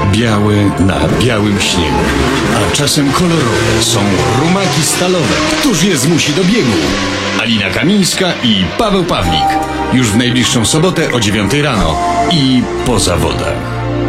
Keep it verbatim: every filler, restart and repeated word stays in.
białe na białym śniegu. A czasem kolorowe są rumaki stalowe. Któż je zmusi do biegu? Alina Kamińska i Paweł Pawlik. Już w najbliższą sobotę o dziewiątej rano i po zawodach.